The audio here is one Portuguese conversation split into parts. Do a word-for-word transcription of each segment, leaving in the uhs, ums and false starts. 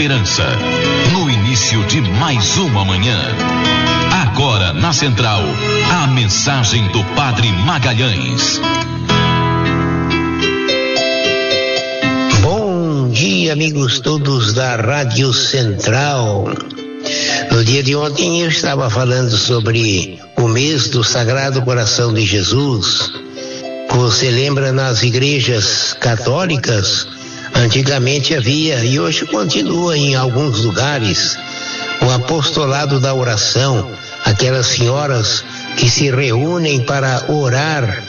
esperança, no início de mais uma manhã. Agora na Central, a mensagem do Padre Magalhães. Bom dia, amigos todos da Rádio Central. No dia de ontem eu estava falando sobre o mês do Sagrado Coração de Jesus. Você lembra, nas igrejas católicas, antigamente havia, e hoje continua em alguns lugares, o apostolado da oração, aquelas senhoras que se reúnem para orar,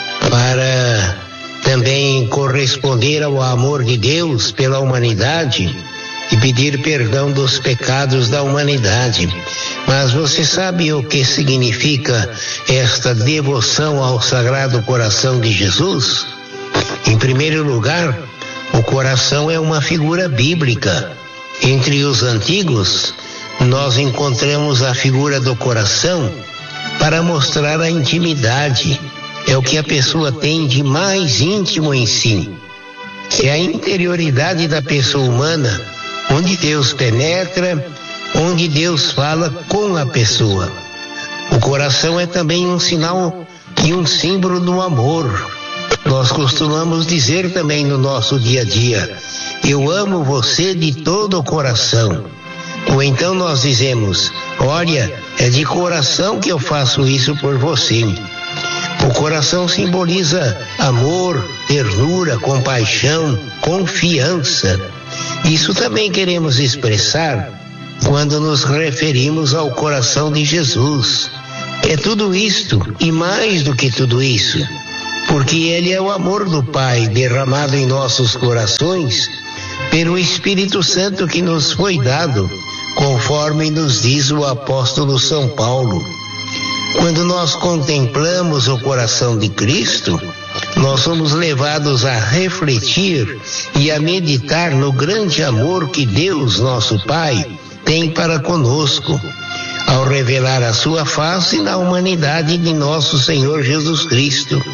para também corresponder ao amor de Deus pela humanidade e pedir perdão dos pecados da humanidade. Mas você sabe o que significa esta devoção ao Sagrado Coração de Jesus? Em primeiro lugar, o coração é uma figura bíblica. Entre os antigos, nós encontramos a figura do coração para mostrar a intimidade. É o que a pessoa tem de mais íntimo em si. É a interioridade da pessoa humana, onde Deus penetra, onde Deus fala com a pessoa. O coração é também um sinal e um símbolo do amor. Nós costumamos dizer também no nosso dia a dia: eu amo você de todo o coração. Ou então nós dizemos: olha, é de coração que eu faço isso por você. O coração simboliza amor, ternura, compaixão, confiança. Isso também queremos expressar quando nos referimos ao coração de Jesus. É tudo isto e mais do que tudo isso, porque Ele é o amor do Pai derramado em nossos corações pelo Espírito Santo que nos foi dado, conforme nos diz o apóstolo São Paulo. Quando nós contemplamos o coração de Cristo, nós somos levados a refletir e a meditar no grande amor que Deus, nosso Pai, tem para conosco, ao revelar a sua face na humanidade de nosso Senhor Jesus Cristo.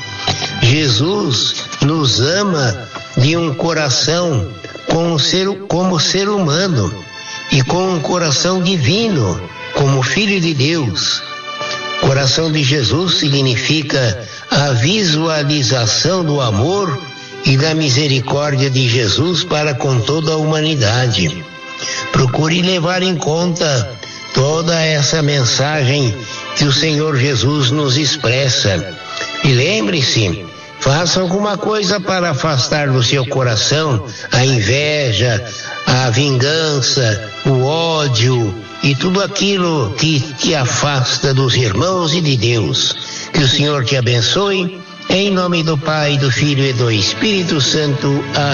Jesus nos ama de um coração como ser, como ser humano e com um coração divino, como Filho de Deus. Coração de Jesus significa a visualização do amor e da misericórdia de Jesus para com toda a humanidade. Procure levar em conta toda essa mensagem que o Senhor Jesus nos expressa. E lembre-se, faça alguma coisa para afastar do seu coração a inveja, a vingança, o ódio e tudo aquilo que te afasta dos irmãos e de Deus. Que o Senhor te abençoe, em nome do Pai, do Filho e do Espírito Santo. Amém.